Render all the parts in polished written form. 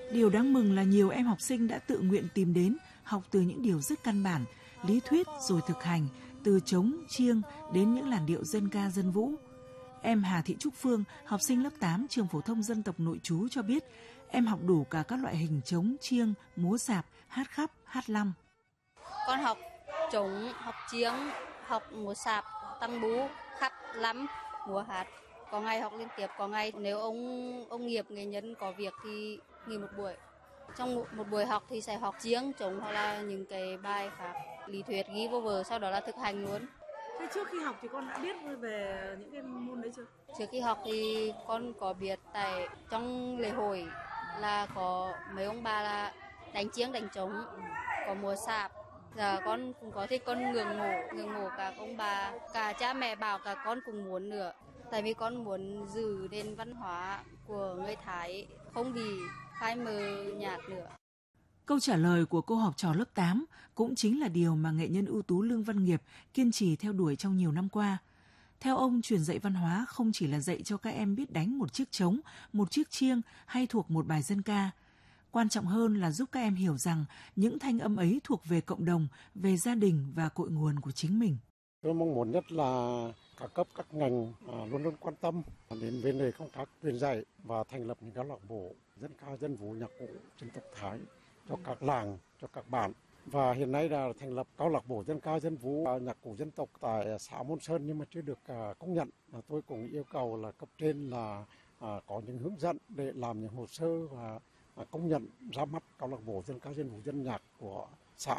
Điều đáng mừng là nhiều em học sinh đã tự nguyện tìm đến, học từ những điều rất căn bản, lý thuyết rồi thực hành, từ trống, chiêng đến những làn điệu dân ca dân vũ. Em Hà Thị Trúc Phương, học sinh lớp 8 trường phổ thông dân tộc nội trú cho biết, em học đủ cả các loại hình trống, chiêng, múa sạp, hát khắp, hát lăm. Con học trống, học chiêng, học múa sạp, tăng bú, khắp lắm, múa hát. Có ngày học liên tiếp, có ngày nếu ông nghiệp nghệ nhân có việc thì nghỉ một buổi. Trong một buổi học thì sẽ học chiêng, trống hoặc là những cái bài khác, lý thuyết ghi vô vở, sau đó là thực hành luôn. Thế trước khi học thì con đã biết về những cái môn đấy chưa? Trước khi học thì con có biết tại trong lễ hội là có mấy ông bà là đánh chiêng, đánh trống, có múa sạp. Giờ con cũng có thích, con ngưỡng mộ cả ông bà, cả cha mẹ bảo cả con cũng muốn nữa. Tại vì con muốn giữ nền văn hóa của người Thái không bị phai mờ nhạt nữa. Câu trả lời của cô học trò lớp 8 cũng chính là điều mà nghệ nhân ưu tú Lương Văn Nghiệp kiên trì theo đuổi trong nhiều năm qua. Theo ông, truyền dạy văn hóa không chỉ là dạy cho các em biết đánh một chiếc trống, một chiếc chiêng hay thuộc một bài dân ca. Quan trọng hơn là giúp các em hiểu rằng những thanh âm ấy thuộc về cộng đồng, về gia đình và cội nguồn của chính mình. Tôi mong muốn nhất là các cấp, các ngành luôn luôn quan tâm đến vấn đề công tác truyền dạy và thành lập những câu lạc bộ dân ca dân vũ nhạc cụ dân tộc Thái cho các làng, cho các bản. Và hiện nay là thành lập câu lạc bộ dân ca dân vũ nhạc cụ dân tộc tại xã Môn Sơn nhưng mà chưa được công nhận. Tôi cũng yêu cầu là cấp trên là có những hướng dẫn để làm những hồ sơ và công nhận ra mắt câu lạc bộ dân ca dân vũ dân nhạc của xã.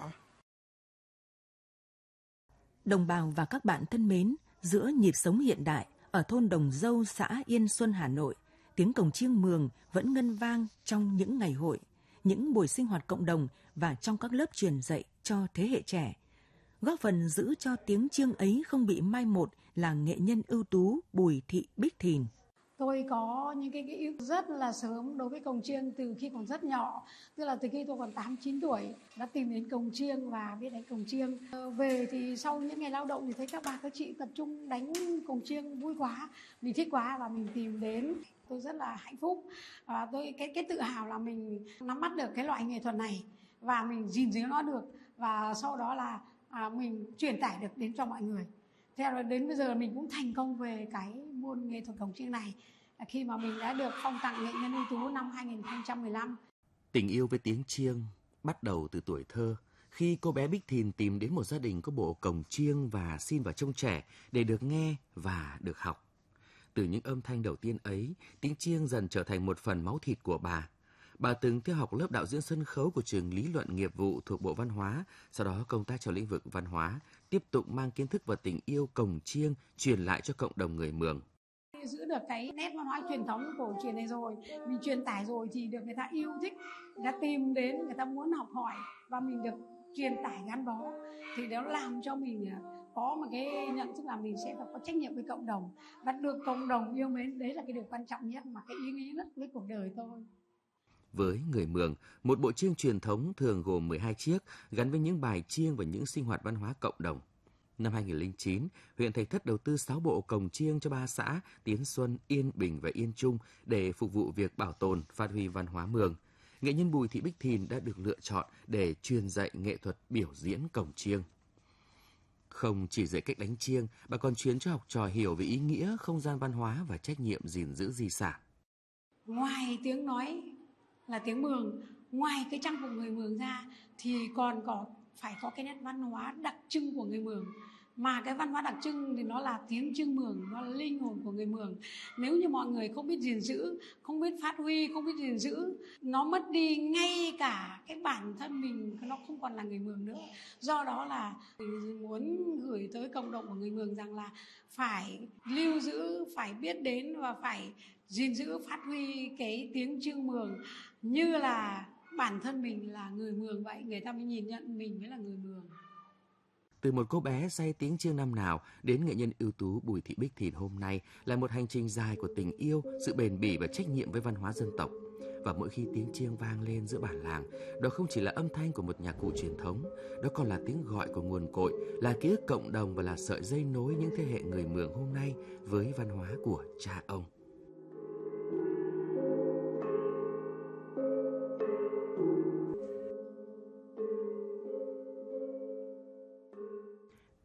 Đồng bào và các bạn thân mến, giữa nhịp sống hiện đại, ở thôn Đồng Dâu, xã Yên Xuân, Hà Nội, tiếng cồng chiêng mường vẫn ngân vang trong những ngày hội, những buổi sinh hoạt cộng đồng và trong các lớp truyền dạy cho thế hệ trẻ. Góp phần giữ cho tiếng chiêng ấy không bị mai một là nghệ nhân ưu tú Bùi Thị Bích Thìn. Tôi có những cái yêu rất là sớm đối với cồng chiêng từ khi còn rất nhỏ, tức là từ khi tôi còn 8-9 tuổi đã tìm đến cồng chiêng và biết đánh cồng chiêng. Về thì sau những ngày lao động thì thấy các bà các chị tập trung đánh cồng chiêng vui quá, mình thích quá và mình tìm đến. Tôi rất là hạnh phúc và tôi cái tự hào là mình nắm bắt được cái loại nghệ thuật này và mình gìn giữ nó được và sau đó là mình truyền tải được đến cho mọi người. Theo đó đến bây giờ mình cũng thành công về cái môn nghệ thuật cồng chiêng này khi mà mình đã được phong tặng nghệ nhân ưu tú năm 2015. Tình yêu với tiếng chiêng bắt đầu từ tuổi thơ, khi cô bé Bích Thìn tìm đến một gia đình có bộ cồng chiêng và xin vào trông trẻ để được nghe và được học. Từ những âm thanh đầu tiên ấy, tiếng chiêng dần trở thành một phần máu thịt của bà. Bà từng theo học lớp đạo diễn sân khấu của trường lý luận nghiệp vụ thuộc Bộ Văn hóa, sau đó công tác trong lĩnh vực văn hóa, tiếp tục mang kiến thức và tình yêu cồng chiêng truyền lại cho cộng đồng người Mường. Giữ được cái nét văn hóa truyền thống cổ truyền này rồi, mình truyền tải rồi thì được người ta yêu thích, người ta tìm đến, người ta muốn học hỏi và mình được truyền tải gắn bó thì nó làm cho mình có một cái nhận thức là mình sẽ phải có trách nhiệm với cộng đồng và được cộng đồng yêu mến. Đấy là cái điều quan trọng nhất mà cái ý nghĩa nhất với cuộc đời tôi. Với người Mường, một bộ chiêng truyền thống thường gồm 12 chiếc gắn với những bài chiêng và những sinh hoạt văn hóa cộng đồng. Năm 2009, huyện Thạch Thất đầu tư 6 bộ cồng chiêng cho 3 xã Tiến Xuân, Yên Bình và Yên Trung để phục vụ việc bảo tồn, phát huy văn hóa Mường. Nghệ nhân Bùi Thị Bích Thìn đã được lựa chọn để truyền dạy nghệ thuật biểu diễn cồng chiêng. Không chỉ dạy cách đánh chiêng, bà còn truyền cho học trò hiểu về ý nghĩa, không gian văn hóa và trách nhiệm gìn giữ di sản. Ngoài tiếng nói là tiếng Mường, ngoài cái trang phục người Mường ra thì còn phải có cái nét văn hóa đặc trưng của người Mường. Mà cái văn hóa đặc trưng thì nó là tiếng chiêng Mường, nó là linh hồn của người Mường. Nếu như mọi người không biết gìn giữ, không biết phát huy, không biết gìn giữ, nó mất đi ngay cả cái bản thân mình, nó không còn là người Mường nữa. Do đó là mình muốn gửi tới cộng đồng của người Mường rằng là phải lưu giữ, phải biết đến và phải gìn giữ, phát huy cái tiếng chiêng Mường như là bản thân mình là người Mường vậy, người ta mới nhìn nhận mình mới là người Mường. Từ một cô bé say tiếng chiêng năm nào đến nghệ nhân ưu tú Bùi Thị Bích Thìn hôm nay là một hành trình dài của tình yêu, sự bền bỉ và trách nhiệm với văn hóa dân tộc. Và mỗi khi tiếng chiêng vang lên giữa bản làng, đó không chỉ là âm thanh của một nhạc cụ truyền thống, đó còn là tiếng gọi của nguồn cội, là ký ức cộng đồng và là sợi dây nối những thế hệ người Mường hôm nay với văn hóa của cha ông.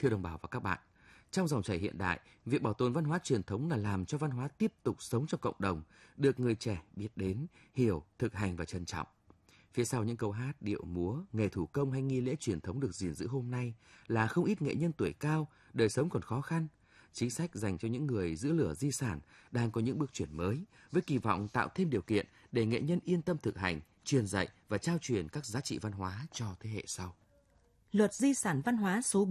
Thưa đồng bào và các bạn, trong dòng chảy hiện đại, việc bảo tồn văn hóa truyền thống là làm cho văn hóa tiếp tục sống trong cộng đồng, được người trẻ biết đến, hiểu, thực hành và trân trọng. Phía sau những câu hát, điệu múa, nghề thủ công hay nghi lễ truyền thống được gìn giữ hôm nay là không ít nghệ nhân tuổi cao, đời sống còn khó khăn. Chính sách dành cho những người giữ lửa di sản đang có những bước chuyển mới, với kỳ vọng tạo thêm điều kiện để nghệ nhân yên tâm thực hành, truyền dạy và trao truyền các giá trị văn hóa cho thế hệ sau. Luật Di sản Văn hóa số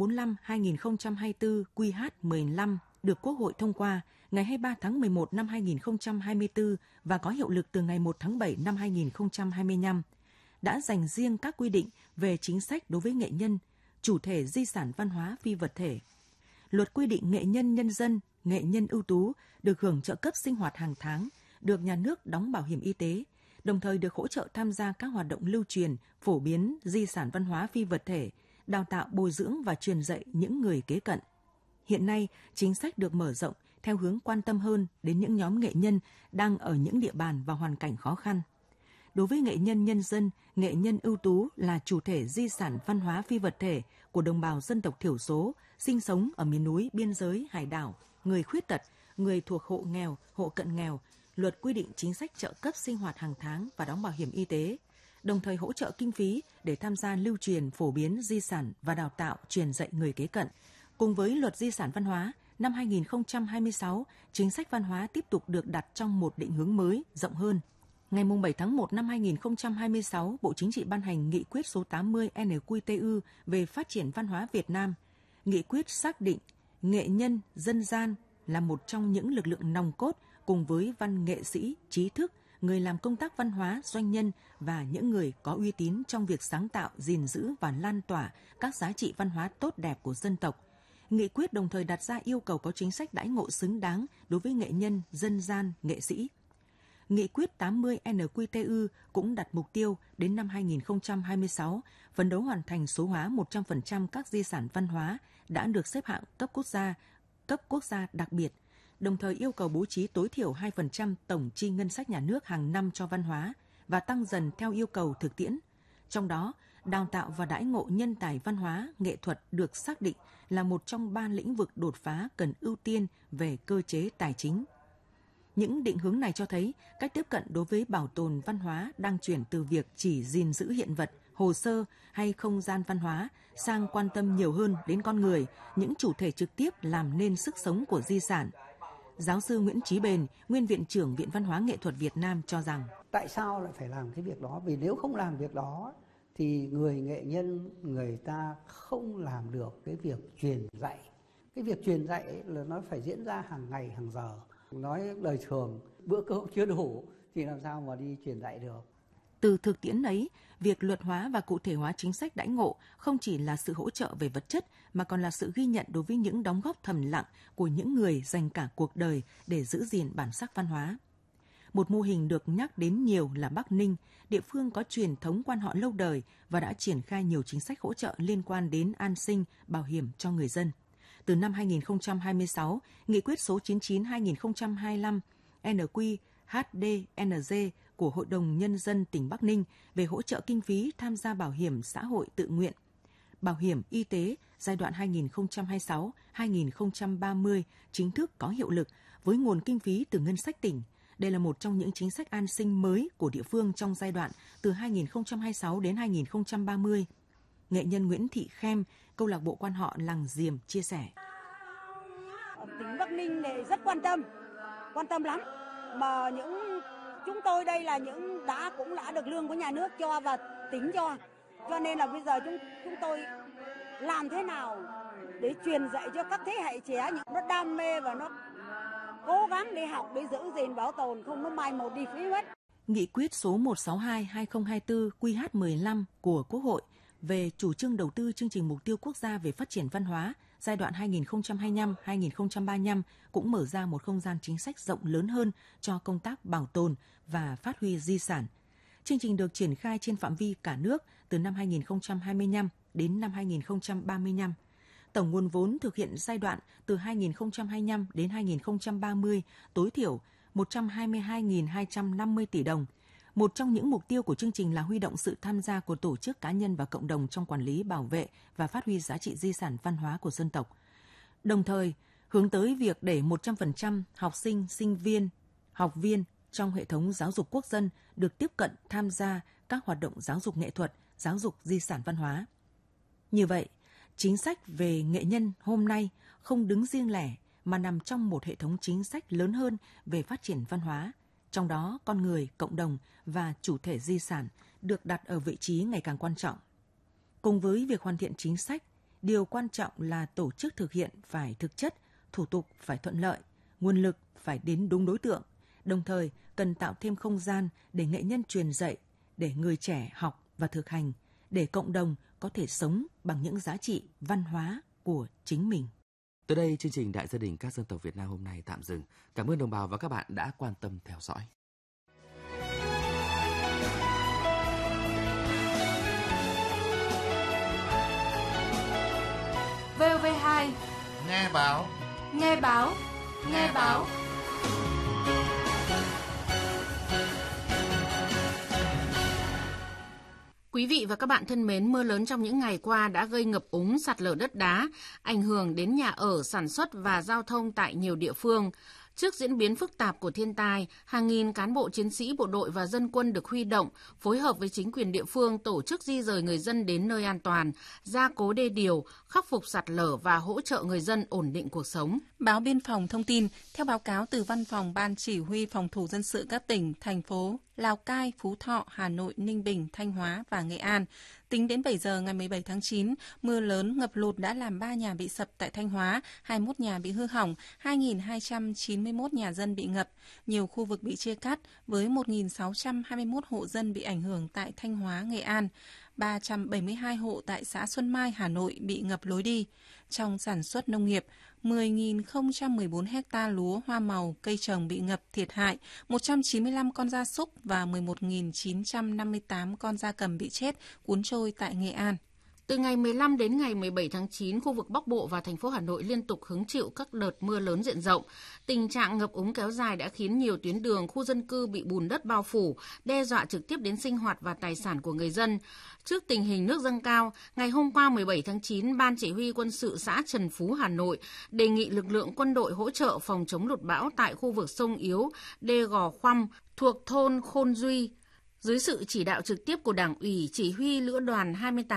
45/2024 QH15 được Quốc hội thông qua ngày 23 tháng 11 năm 2024 và có hiệu lực từ ngày 1 tháng 7 năm 2025, đã dành riêng các quy định về chính sách đối với nghệ nhân, chủ thể di sản văn hóa phi vật thể. Luật quy định nghệ nhân nhân dân, nghệ nhân ưu tú được hưởng trợ cấp sinh hoạt hàng tháng, được nhà nước đóng bảo hiểm y tế, đồng thời được hỗ trợ tham gia các hoạt động lưu truyền, phổ biến di sản văn hóa phi vật thể, đào tạo bồi dưỡng và truyền dạy những người kế cận. Hiện nay, chính sách được mở rộng theo hướng quan tâm hơn đến những nhóm nghệ nhân đang ở những địa bàn và hoàn cảnh khó khăn. Đối với nghệ nhân nhân dân, nghệ nhân ưu tú là chủ thể di sản văn hóa phi vật thể của đồng bào dân tộc thiểu số, sinh sống ở miền núi, biên giới, hải đảo, người khuyết tật, người thuộc hộ nghèo, hộ cận nghèo, luật quy định chính sách trợ cấp sinh hoạt hàng tháng và đóng bảo hiểm y tế, đồng thời hỗ trợ kinh phí để tham gia lưu truyền, phổ biến di sản và đào tạo, truyền dạy người kế cận. Cùng với luật di sản văn hóa, năm 2026, chính sách văn hóa tiếp tục được đặt trong một định hướng mới, rộng hơn. Ngày 7 tháng 1 năm 2026, Bộ Chính trị ban hành Nghị quyết số 80 NQTU về phát triển văn hóa Việt Nam. Nghị quyết xác định nghệ nhân, dân gian là một trong những lực lượng nòng cốt cùng với văn nghệ sĩ, trí thức, người làm công tác văn hóa, doanh nhân và những người có uy tín trong việc sáng tạo, gìn giữ và lan tỏa các giá trị văn hóa tốt đẹp của dân tộc. Nghị quyết đồng thời đặt ra yêu cầu có chính sách đãi ngộ xứng đáng đối với nghệ nhân, dân gian, nghệ sĩ. Nghị quyết 80 NQTU cũng đặt mục tiêu đến năm 2026, phấn đấu hoàn thành số hóa 100% các di sản văn hóa đã được xếp hạng cấp quốc gia đặc biệt, đồng thời yêu cầu bố trí tối thiểu 2% tổng chi ngân sách nhà nước hàng năm cho văn hóa và tăng dần theo yêu cầu thực tiễn. Trong đó, đào tạo và đãi ngộ nhân tài văn hóa, nghệ thuật được xác định là một trong 3 lĩnh vực đột phá cần ưu tiên về cơ chế tài chính. Những định hướng này cho thấy cách tiếp cận đối với bảo tồn văn hóa đang chuyển từ việc chỉ gìn giữ hiện vật, hồ sơ hay không gian văn hóa sang quan tâm nhiều hơn đến con người, những chủ thể trực tiếp làm nên sức sống của di sản. Giáo sư Nguyễn Chí Bền, nguyên Viện trưởng Viện Văn hóa Nghệ thuật Việt Nam cho rằng: tại sao lại phải làm cái việc đó? Vì nếu không làm việc đó thì người nghệ nhân người ta không làm được cái việc truyền dạy. Cái việc truyền dạy là nó phải diễn ra hàng ngày, hàng giờ. Nói đời thường, bữa cơm chưa đủ thì làm sao mà đi truyền dạy được. Từ thực tiễn ấy, việc luật hóa và cụ thể hóa chính sách đãi ngộ không chỉ là sự hỗ trợ về vật chất mà còn là sự ghi nhận đối với những đóng góp thầm lặng của những người dành cả cuộc đời để giữ gìn bản sắc văn hóa. Một mô hình được nhắc đến nhiều là Bắc Ninh, địa phương có truyền thống quan họ lâu đời và đã triển khai nhiều chính sách hỗ trợ liên quan đến an sinh, bảo hiểm cho người dân. Từ năm 2026, Nghị quyết số 99/2025 NQ-HDNG của Hội đồng Nhân dân tỉnh Bắc Ninh về hỗ trợ kinh phí tham gia bảo hiểm xã hội tự nguyện, bảo hiểm y tế giai đoạn 2026-2030 chính thức có hiệu lực với nguồn kinh phí từ ngân sách tỉnh. Đây là một trong những chính sách an sinh mới của địa phương trong giai đoạn từ 2026 đến 2030. Nghệ nhân Nguyễn Thị Khem, câu lạc bộ quan họ Làng Diềm chia sẻ: Tỉnh Bắc Ninh này rất quan tâm lắm. Mà chúng tôi đây là cũng đã được lương của nhà nước cho và tính cho nên là bây giờ chúng tôi làm thế nào để truyền dạy cho các thế hệ trẻ nó đam mê và nó cố gắng để học, để giữ gìn bảo tồn, không nó mai một đi phí mất. Nghị quyết số 162/2024 QH15 của Quốc hội về chủ trương đầu tư chương trình mục tiêu quốc gia về phát triển văn hóa giai đoạn 2025-2035 cũng mở ra một không gian chính sách rộng lớn hơn cho công tác bảo tồn và phát huy di sản. Chương trình được triển khai trên phạm vi cả nước từ năm 2025 đến năm 2035. Tổng nguồn vốn thực hiện giai đoạn từ 2025 đến 2030 tối thiểu 122.250 tỷ đồng, Một trong những mục tiêu của chương trình là huy động sự tham gia của tổ chức, cá nhân và cộng đồng trong quản lý, bảo vệ và phát huy giá trị di sản văn hóa của dân tộc. Đồng thời, hướng tới việc để 100% học sinh, sinh viên, học viên trong hệ thống giáo dục quốc dân được tiếp cận tham gia các hoạt động giáo dục nghệ thuật, giáo dục di sản văn hóa. Như vậy, chính sách về nghệ nhân hôm nay không đứng riêng lẻ mà nằm trong một hệ thống chính sách lớn hơn về phát triển văn hóa, trong đó con người, cộng đồng và chủ thể di sản được đặt ở vị trí ngày càng quan trọng. Cùng với việc hoàn thiện chính sách, điều quan trọng là tổ chức thực hiện phải thực chất, thủ tục phải thuận lợi, nguồn lực phải đến đúng đối tượng, đồng thời cần tạo thêm không gian để nghệ nhân truyền dạy, để người trẻ học và thực hành, để cộng đồng có thể sống bằng những giá trị văn hóa của chính mình. Tới đây, chương trình Đại gia đình các dân tộc Việt Nam hôm nay tạm dừng. Cảm ơn đồng bào và các bạn đã quan tâm theo dõi. VOV2 nghe báo, nghe báo, nghe báo. Quý vị và các bạn thân mến, mưa lớn trong những ngày qua đã gây ngập úng, sạt lở đất đá, ảnh hưởng đến nhà ở, sản xuất và giao thông tại nhiều địa phương. Trước diễn biến phức tạp của thiên tai, hàng nghìn cán bộ chiến sĩ bộ đội và dân quân được huy động, phối hợp với chính quyền địa phương tổ chức di rời người dân đến nơi an toàn, gia cố đê điều, khắc phục sạt lở và hỗ trợ người dân ổn định cuộc sống. Báo Biên phòng thông tin, theo báo cáo từ Văn phòng Ban Chỉ huy Phòng thủ dân sự các tỉnh, thành phố Lào Cai, Phú Thọ, Hà Nội, Ninh Bình, Thanh Hóa và Nghệ An, tính đến 7 giờ ngày 17 tháng 9, mưa lớn ngập lụt đã làm 3 nhà bị sập tại Thanh Hóa, 21 nhà bị hư hỏng, 2.291 nhà dân bị ngập, nhiều khu vực bị chia cắt với 1.621 hộ dân bị ảnh hưởng tại Thanh Hóa, Nghệ An. 372 hộ tại xã Xuân Mai, Hà Nội bị ngập lối đi. Trong sản xuất nông nghiệp, 10.014 ha lúa, hoa màu, cây trồng bị ngập thiệt hại, 195 con gia súc và 11.958 con gia cầm bị chết, cuốn trôi tại Nghệ An. Từ ngày 15 đến ngày 17 tháng 9, khu vực Bắc Bộ và thành phố Hà Nội liên tục hứng chịu các đợt mưa lớn diện rộng. Tình trạng ngập úng kéo dài đã khiến nhiều tuyến đường, khu dân cư bị bùn đất bao phủ, đe dọa trực tiếp đến sinh hoạt và tài sản của người dân. Trước tình hình nước dâng cao, ngày hôm qua 17 tháng 9, Ban Chỉ huy Quân sự xã Trần Phú, Hà Nội đề nghị lực lượng quân đội hỗ trợ phòng chống lụt bão tại khu vực sông Yếu, đê Gò Khoăm thuộc thôn Khôn Duy. Dưới sự chỉ đạo trực tiếp của Đảng ủy, Chỉ huy Lữ đoàn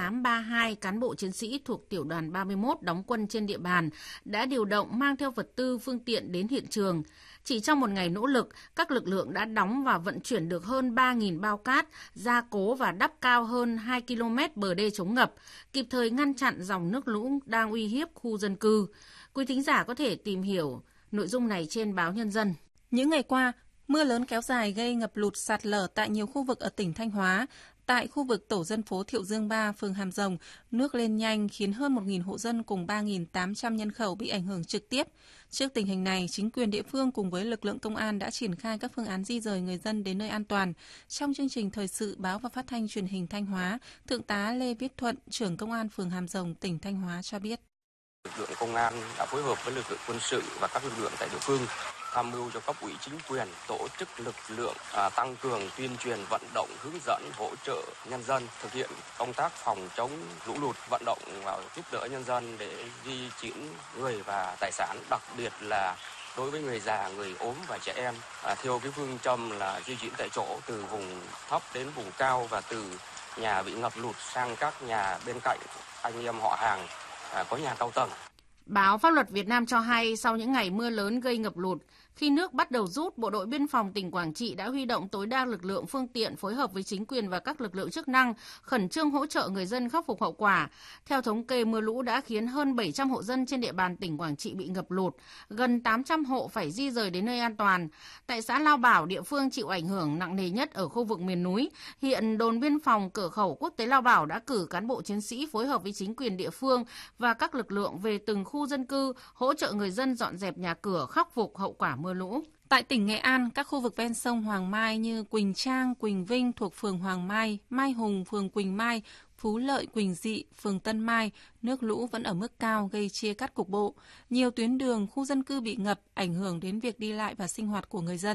2832, cán bộ chiến sĩ thuộc Tiểu đoàn 31 đóng quân trên địa bàn đã điều động mang theo vật tư, phương tiện đến hiện trường. Chỉ trong một ngày nỗ lực, các lực lượng đã đóng và vận chuyển được hơn 3.000 bao cát, gia cố và đắp cao hơn 2 km bờ đê chống ngập, kịp thời ngăn chặn dòng nước lũ đang uy hiếp khu dân cư. Quý thính giả có thể tìm hiểu nội dung này trên báo Nhân dân. Những ngày qua, mưa lớn kéo dài gây ngập lụt, sạt lở tại nhiều khu vực ở tỉnh Thanh Hóa. Tại khu vực tổ dân phố Thiệu Dương 3, phường Hàm Rồng, nước lên nhanh khiến hơn 1.000 hộ dân cùng 3.800 nhân khẩu bị ảnh hưởng trực tiếp. Trước tình hình này, chính quyền địa phương cùng với lực lượng công an đã triển khai các phương án di rời người dân đến nơi an toàn. Trong chương trình thời sự báo và phát thanh truyền hình Thanh Hóa, Thượng tá Lê Viết Thuận, trưởng công an phường Hàm Rồng, tỉnh Thanh Hóa cho biết. Lực lượng công an đã phối hợp với lực lượng quân sự và các lực lượng tại địa phương tham mưu cho cấp ủy chính quyền tổ chức lực lượng tăng cường tuyên truyền, vận động, hướng dẫn, hỗ trợ nhân dân thực hiện công tác phòng chống lũ lụt, vận động và giúp đỡ nhân dân để di chuyển người và tài sản, đặc biệt là đối với người già, người ốm và trẻ em, theo cái phương châm là di chuyển tại chỗ từ vùng thấp đến vùng cao và từ nhà bị ngập lụt sang các nhà bên cạnh, anh em họ hàng có nhà cao tầng. Báo Pháp luật Việt Nam cho hay sau những ngày mưa lớn gây ngập lụt, khi nước bắt đầu rút, Bộ đội Biên phòng tỉnh Quảng Trị đã huy động tối đa lực lượng, phương tiện phối hợp với chính quyền và các lực lượng chức năng khẩn trương hỗ trợ người dân khắc phục hậu quả. Theo thống kê, mưa lũ đã khiến hơn 700 hộ dân trên địa bàn tỉnh Quảng Trị bị ngập lụt, gần 800 hộ phải di rời đến nơi an toàn. Tại xã Lao Bảo, địa phương chịu ảnh hưởng nặng nề nhất ở khu vực miền núi, hiện đồn biên phòng cửa khẩu quốc tế Lao Bảo đã cử cán bộ chiến sĩ phối hợp với chính quyền địa phương và các lực lượng về từng khu dân cư hỗ trợ người dân dọn dẹp nhà cửa, khắc phục hậu quả mưa lũ. Tại tỉnh Nghệ An, các khu vực ven sông Hoàng Mai như Quỳnh Trang, Quỳnh Vinh thuộc phường Hoàng Mai, Mai Hùng, phường Quỳnh Mai, Phú Lợi, Quỳnh Dị, phường Tân Mai, nước lũ vẫn ở mức cao gây chia cắt cục bộ. Nhiều tuyến đường, khu dân cư bị ngập, ảnh hưởng đến việc đi lại và sinh hoạt của người dân.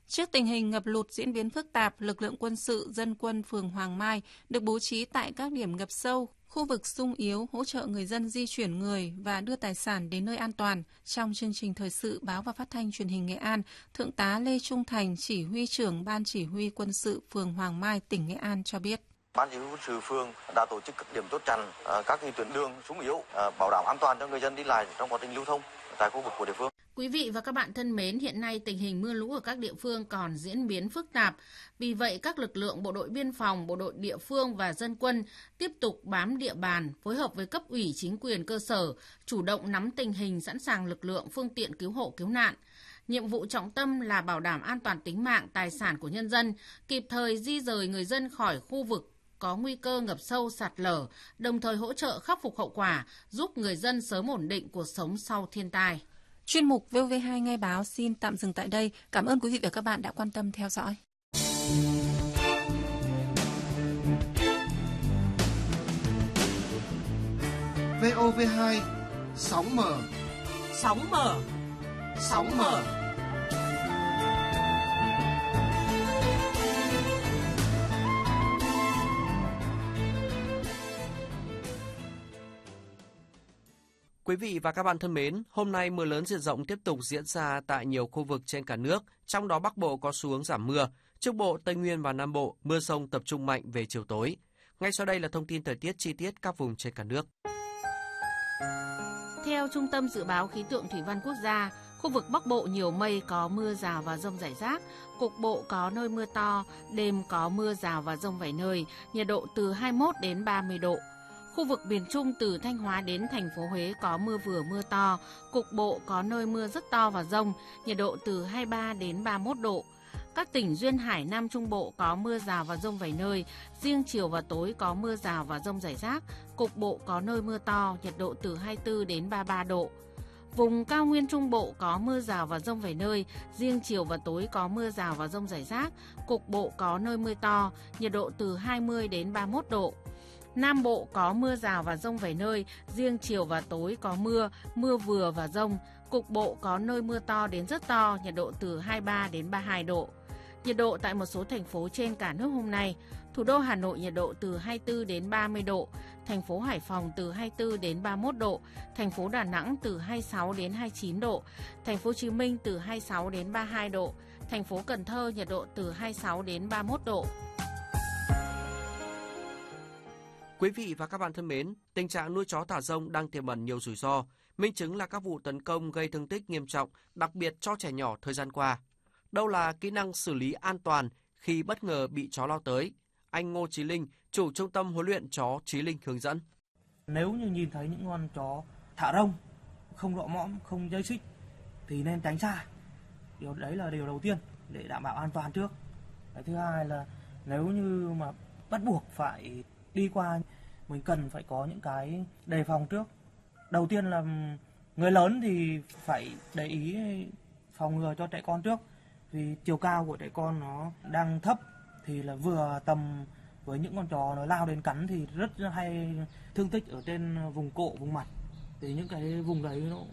Trước tình hình ngập lụt diễn biến phức tạp, lực lượng quân sự, dân quân phường Hoàng Mai được bố trí tại các điểm ngập sâu, khu vực xung yếu, hỗ trợ người dân di chuyển người và đưa tài sản đến nơi an toàn. Trong chương trình thời sự Báo và Phát thanh Truyền hình Nghệ An, Thượng tá Lê Trung Thành, chỉ huy trưởng Ban Chỉ huy Quân sự phường Hoàng Mai, tỉnh Nghệ An cho biết. Ban chỉ huy quân sự phường đã tổ chức các điểm chốt chặn các tuyến đường xung yếu, bảo đảm an toàn cho người dân đi lại trong quá trình lưu thông tại khu vực của địa phương. Quý vị và các bạn thân mến, hiện nay tình hình mưa lũ ở các địa phương còn diễn biến phức tạp. Vì vậy, các lực lượng bộ đội biên phòng, bộ đội địa phương và dân quân tiếp tục bám địa bàn, phối hợp với cấp ủy chính quyền cơ sở, chủ động nắm tình hình, sẵn sàng lực lượng, phương tiện cứu hộ cứu nạn. Nhiệm vụ trọng tâm là bảo đảm an toàn tính mạng, tài sản của nhân dân, kịp thời di dời người dân khỏi khu vực có nguy cơ ngập sâu, sạt lở, đồng thời hỗ trợ khắc phục hậu quả, giúp người dân sớm ổn định cuộc sống sau thiên tai. Chuyên mục VOV2 Nghe Báo xin tạm dừng tại đây. Cảm ơn quý vị và các bạn đã quan tâm theo dõi. VOV2 sóng mở. Sóng mở. Sóng mở. Quý vị và các bạn thân mến, hôm nay mưa lớn diện rộng tiếp tục diễn ra tại nhiều khu vực trên cả nước, trong đó Bắc Bộ có xu hướng giảm mưa, Trung Bộ, Tây Nguyên và Nam Bộ mưa rông tập trung mạnh về chiều tối. Ngay sau đây là thông tin thời tiết chi tiết các vùng trên cả nước. Theo Trung tâm Dự báo Khí tượng Thủy văn Quốc gia, khu vực Bắc Bộ nhiều mây, có mưa rào và dông rải rác, cục bộ có nơi mưa to, đêm có mưa rào và dông vài nơi, nhiệt độ từ 21 đến 30 độ. Khu vực miền Trung từ Thanh Hóa đến thành phố Huế có mưa vừa mưa to, cục bộ có nơi mưa rất to và dông, nhiệt độ từ 23 đến 31 độ. Các tỉnh duyên hải Nam Trung Bộ có mưa rào và dông vài nơi, riêng chiều và tối có mưa rào và dông rải rác, cục bộ có nơi mưa to, nhiệt độ từ 24 đến 33 độ. Vùng cao nguyên Trung Bộ có mưa rào và dông vài nơi, riêng chiều và tối có mưa rào và dông rải rác, cục bộ có nơi mưa to, nhiệt độ từ 20 đến 31 độ. Nam Bộ có mưa rào và dông vài nơi, riêng chiều và tối có mưa vừa và dông, cục bộ có nơi mưa to đến rất to, nhiệt độ từ 23 đến 32 độ. Nhiệt độ tại một số thành phố trên cả nước hôm nay: thủ đô Hà Nội nhiệt độ từ 24 đến 30 độ, thành phố Hải Phòng từ 24 đến 31 độ, thành phố Đà Nẵng từ 26 đến 29 độ, thành phố Hồ Chí Minh từ 26 đến 32 độ, thành phố Cần Thơ nhiệt độ từ 26 đến 31 độ. Quý vị và các bạn thân mến, tình trạng nuôi chó thả rông đang tiềm ẩn nhiều rủi ro, minh chứng là các vụ tấn công gây thương tích nghiêm trọng, đặc biệt cho trẻ nhỏ thời gian qua. Đâu là kỹ năng xử lý an toàn khi bất ngờ bị chó lao tới? Anh Ngô Chí Linh, chủ trung tâm huấn luyện chó Chí Linh hướng dẫn. Nếu như nhìn thấy những con chó thả rông, không rọ mõm, không dây xích thì nên tránh xa. Đấy là điều đầu tiên để đảm bảo an toàn trước. Cái thứ hai là nếu như mà bắt buộc phải đi qua, mình cần phải có những cái đề phòng trước. Đầu tiên là người lớn thì phải để ý phòng ngừa cho trẻ con trước, vì chiều cao của trẻ con nó đang thấp thì là vừa tầm với những con chó nó lao đến cắn thì rất hay thương tích ở trên vùng cổ, vùng mặt, thì những cái vùng đấy nó